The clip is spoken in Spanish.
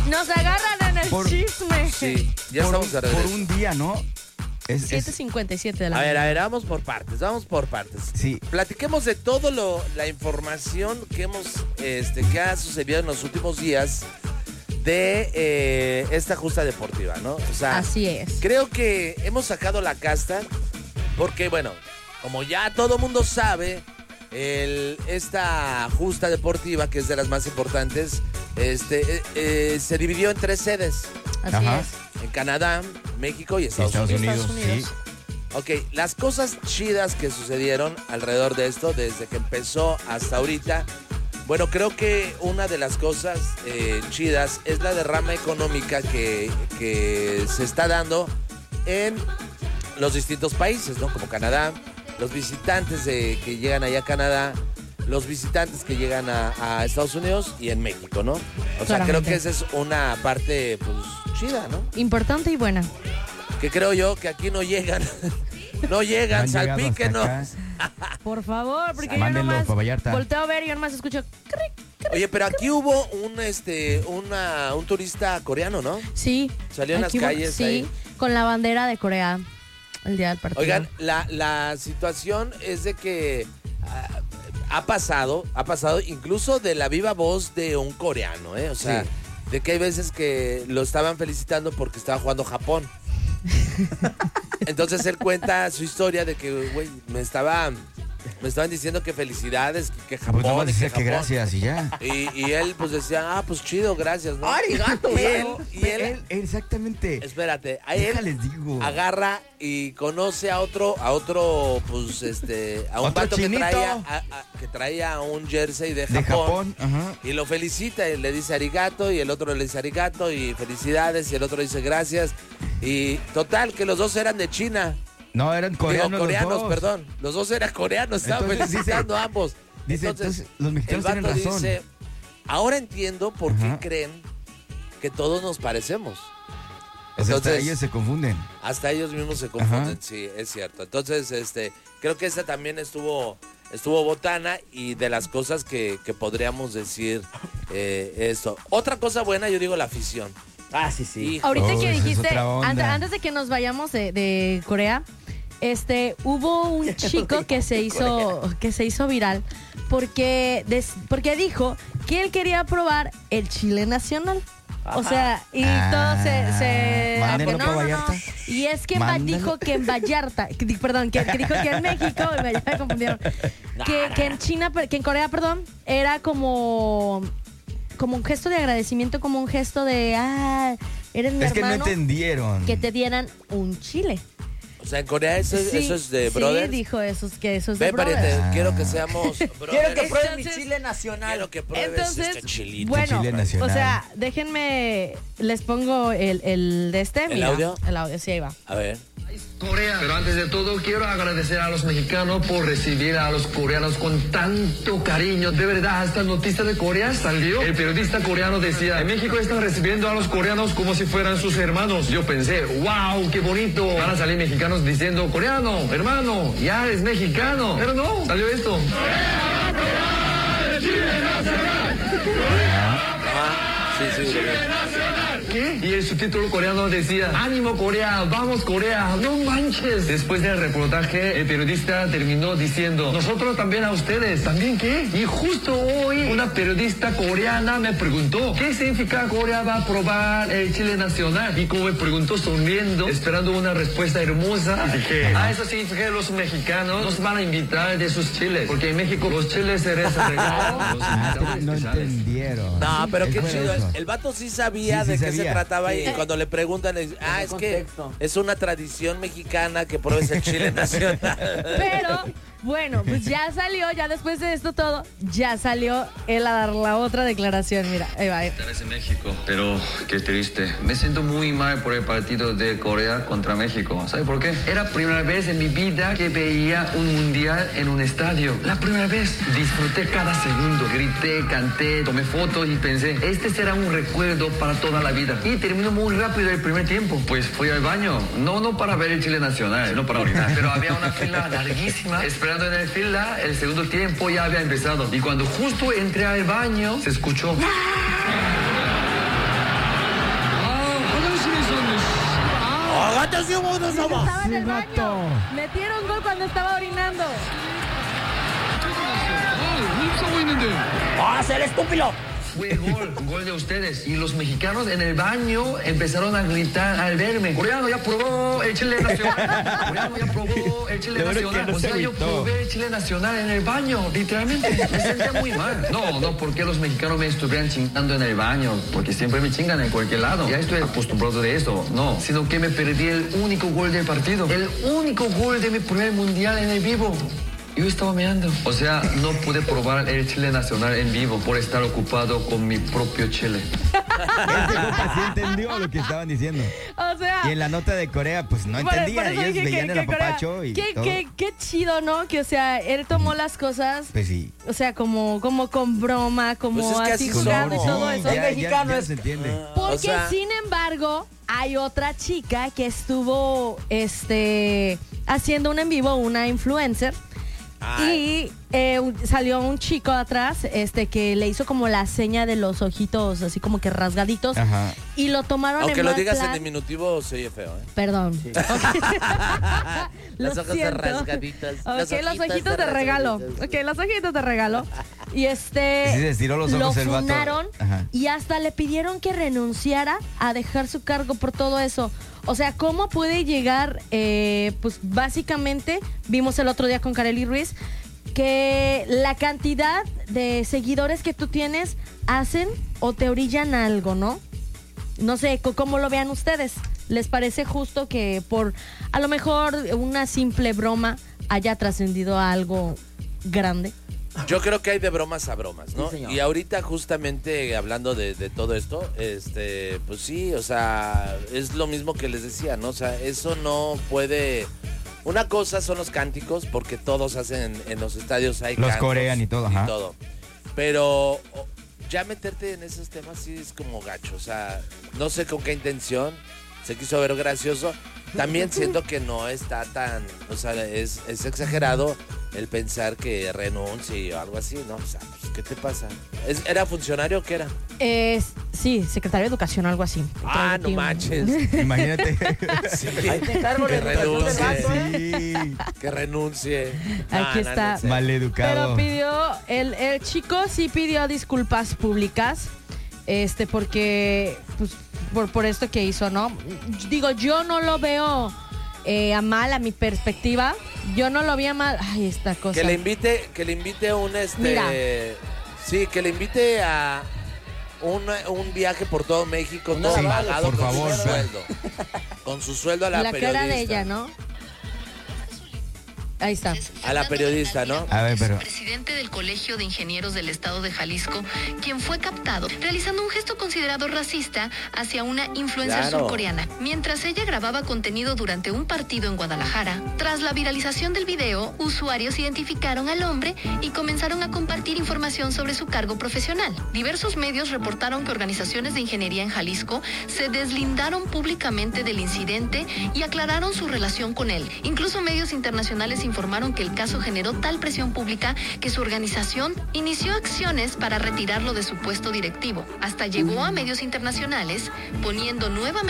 Nos agarran en el chisme. Sí, ya estamos de regreso. Por un día, ¿no? 7:57 de la A mañana. ver, vamos por partes. Sí. Platiquemos de todo la información que que ha sucedido en los últimos días de esta justa deportiva, ¿no? O sea, Así es. creo que hemos sacado la casta porque, bueno, como ya todo mundo sabe, esta justa deportiva, que es de las más importantes, se dividió en 3 sedes. Así Ajá. es. En Canadá, México y Estados Estados Unidos. Unidos, Ok, las cosas chidas que sucedieron alrededor de esto, desde que empezó hasta ahorita, bueno, creo que una de las cosas chidas es la derrama económica que se está dando en los distintos países, ¿no? Como Canadá, los visitantes que llegan allá a Canadá, los visitantes que llegan a Estados Unidos y en México, ¿no? O sea, Claramente. creo que esa es una parte, pues, chida, ¿no? Importante y buena. Que creo yo que aquí no llegan. No No llegan, han llegado salpique, hasta ¿no? acá. Por favor, porque yo Mándenlo nomás pa' Vallarta. volteo a ver y yo nomás escucho... cric. Oye, pero aquí hubo un turista coreano, ¿no? Sí. Salió en las aquí calles sí, ahí. con la bandera de Corea el día del partido. Oigan, la situación es de que ha pasado incluso de la viva voz de un coreano, ¿eh? O sea, Sí. de que hay veces que lo estaban felicitando porque estaba jugando Japón. Entonces él cuenta su historia de que, güey, me estaban diciendo que felicidades, que Japón, Pues nomás y decía que Japón. gracias y ya. Y él pues decía, pues chido, gracias, ¿no? ¡Arigato! Y él, Exactamente. espérate, a él Déjales digo. agarra y conoce a otro, pues a un Otro vato chinito. que traía un jersey de De Japón. Japón, ajá. Y lo felicita y le dice arigato y el otro le dice arigato y felicidades y el otro dice gracias. Y total, que los dos eran de China. No, eran coreanos. Digo, coreanos, los dos. perdón. Los dos eran coreanos, estaban Entonces, felicitando a ambos. Dice, entonces, los el mexicanos vato tienen razón. dice, ahora entiendo por qué Ajá. creen que todos nos parecemos. O sea, hasta Entonces- ellos se confunden. Hasta ellos mismos se confunden, Ajá. sí, es cierto. Entonces, creo que esa también estuvo botana y de las cosas que podríamos decir esto. Otra cosa buena, yo digo la afición. Ah, sí, sí. Hijo, Ahorita Oh, que esa es dijiste, otra onda. antes de que nos vayamos de Corea, hubo un chico que se hizo viral porque dijo que él quería probar el chile nacional. O sea, y todo se Mándenlo no, pa' no, no. Vallarta. Y es que Mándalo. dijo que en Vallarta, perdón, que dijo que en México, me confundieron, que en China, que en Corea, perdón, era como un gesto de agradecimiento, como un gesto de, eres mi Es que no hermano, entendieron. que te dieran un chile. O sea, en Corea eso Sí, es de brothers. Sí, dijo eso, que eso es Ve, de brothers. pariente, Ah. quiero que seamos brothers. Quiero que prueben mi Entonces- chile nacional. Quiero que pruebes Entonces, este chilito. bueno, Chile nacional. o sea, déjenme, les pongo el de este. ¿El mira, audio? El audio, sí, ahí va. A ver. Corea. Pero antes de todo, quiero agradecer a los mexicanos por recibir a los coreanos con tanto cariño. De verdad, esta noticia de Corea salió. El periodista coreano decía, en México están recibiendo a los coreanos como si fueran sus hermanos. Yo pensé, wow, qué bonito. Van a salir mexicanos diciendo, coreano, hermano, ya eres mexicano. Pero no, salió esto. Sí, lo vi. ¿Qué? Y el subtítulo coreano decía, ánimo Corea, vamos Corea, no manches. Después del reportaje, el periodista terminó diciendo, nosotros también a ustedes, ¿también qué? Y justo hoy, una periodista coreana me preguntó, ¿qué significa Corea va a probar el chile nacional? Y como me preguntó sonriendo, esperando una respuesta hermosa, dije, eso significa que los mexicanos nos van a invitar de sus chiles, porque en México los chiles se regalan. No entendieron. No, pero qué Fue chido. eso. El vato sí sabía Sí, de qué se sabía. trataba y Sí. cuando le preguntan, le dice, es que contexto. es una tradición mexicana que pruebes el chile nacional. Pero, bueno, pues ya salió, ya después de esto todo, ya salió él a dar la otra declaración. Mira, ahí va. Estás en México, pero qué triste. Me siento muy mal por el partido de Corea contra México. ¿Sabe por qué? Era la primera vez en mi vida que veía un mundial en un estadio. La primera vez. Disfruté cada segundo. Grité, canté, tomé fotos y pensé, este será un recuerdo para toda la vida. Y terminó muy rápido el primer tiempo. Pues fui al baño. No para ver el Chile nacional, no para orinar. Pero había una fila larguísima. Esperando en la fila, el segundo tiempo ya había empezado. Y cuando justo entré al baño, se escuchó. Estaba en el Sí, baño. vato. Metieron gol cuando estaba orinando. Fue gol de ustedes. Y los mexicanos en el baño empezaron a gritar al verme. Coreano ya probó el chile nacional. Coreano ya probó el chile Lo bueno que nacional. no O se sea, yo agüitó. probé el chile nacional en el baño, literalmente. Me sentía muy mal. No, porque los mexicanos me estuvieran chingando en el baño, porque siempre me chingan en cualquier lado. Ya estoy acostumbrado de eso. No, sino que me perdí el único gol del partido. El único gol de mi primer mundial en el vivo. Yo estaba meando. O sea, no pude probar el chile nacional en vivo por estar ocupado con mi propio chile. Este compa sí entendió lo que estaban diciendo. O sea. Y en la nota de Corea, pues no por entendía. eso Ellos dije veían el Corea- apapacho y todo. qué chido, ¿no? Que, o sea, él tomó las cosas, Pues sí. o sea, como con broma, como Pues es que así así jugando y somos. todo Sí, eso. ya se entiende. Porque, O sea- sin embargo, hay otra chica que estuvo haciendo un en vivo, una influencer. Ay. Y salió un chico atrás que le hizo como la seña de los ojitos así como que rasgaditos. Ajá. Y lo tomaron Aunque en lo mal digas en plan. diminutivo, se oye feo, ¿eh? Perdón. Lo Las hojas siento. rasgaditas. Ok, los ojitos de regalo. Ok, los ojitos de regalo. Y Sí, se estiró los lo ojos el vato. funaron Ajá. y hasta le pidieron que renunciara a dejar su cargo por todo eso. O sea, ¿cómo puede llegar? Pues básicamente vimos el otro día con Kareli Ruiz que la cantidad de seguidores que tú tienes hacen o te orillan a algo, ¿no? No sé cómo lo vean ustedes. ¿Les parece justo que por a lo mejor una simple broma haya trascendido a algo grande? Yo creo que hay de bromas a bromas, ¿no? Sí, señor. Y ahorita justamente hablando de todo esto, pues sí, o sea, es lo mismo que les decía, ¿no? O sea, eso no puede... Una cosa son los cánticos, porque todos hacen en los estadios hay Los cantos corean y todo, ajá. Pero ya meterte en esos temas sí es como gacho, o sea, no sé con qué intención, se quiso ver gracioso. También siento que no está tan, o sea, es exagerado el pensar que renuncie o algo así, ¿no? O sea, pues, ¿qué te pasa? ¿Era funcionario o qué era? Sí, secretario de Educación, algo así. Ah, no manches. Imagínate. Sí, Ahí te encargo la que educación del vato, renuncie, Sí. que renuncie. Aquí está. no sé. Maleducado. Pero pidió, el chico sí pidió disculpas públicas, porque, pues, por esto que hizo, ¿no? Digo, yo no lo veo a mal, a mi perspectiva. Yo no lo vi a mal. Ay, esta cosa. Que le invite un Mira. Sí, que le invite a un viaje por todo México, No, todo sí, pagado por con favor, su o sea. sueldo. Con su sueldo a la, la periodista. cara de ella, ¿no? Ahí está. A la periodista, ¿no? A ver, pero... Presidente del Colegio de Ingenieros del Estado de Jalisco, quien fue captado realizando un gesto considerado racista hacia una influencer Claro. surcoreana, mientras ella grababa contenido durante un partido en Guadalajara. Tras la viralización del video, usuarios identificaron al hombre y comenzaron a compartir información sobre su cargo profesional. Diversos medios reportaron que organizaciones de ingeniería en Jalisco se deslindaron públicamente del incidente y aclararon su relación con él. Incluso medios internacionales informaron que el caso generó tal presión pública que su organización inició acciones para retirarlo de su puesto directivo. Hasta llegó a medios internacionales poniendo nuevamente